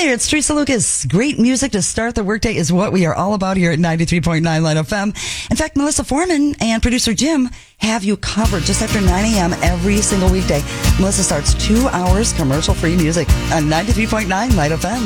there, it's Teresa Lucas. Great music to start the workday is what we are all about here at 93.9 Light FM. In fact, Melissa Foreman and producer Jim have you covered just after 9 a.m. every single weekday. Melissa starts 2 hours commercial-free music on 93.9 Light FM.